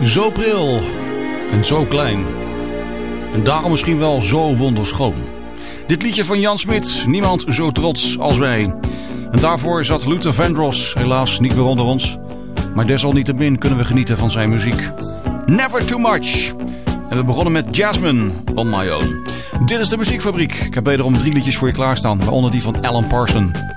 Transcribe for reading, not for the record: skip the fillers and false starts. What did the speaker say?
Zo pril en zo klein. En daarom misschien wel zo wonderschoon. Dit liedje van Jan Smit, niemand zo trots als wij. En daarvoor zat Luther Vandross helaas niet meer onder ons. Maar desalniettemin kunnen we genieten van zijn muziek. Never Too Much. En we begonnen met Jasmine on My Own. Dit is de Muziekfabriek. Ik heb wederom 3 liedjes voor je klaarstaan, waaronder die van Alan Parsons.